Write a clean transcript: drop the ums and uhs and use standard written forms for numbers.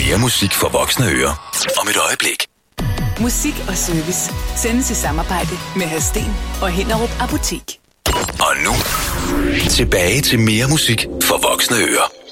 Mere musik for voksne ører. Om et øjeblik. Musik og service sendes i samarbejde med Hadsten og Hinderup Apotek. Og nu, tilbage til mere musik for voksne ører.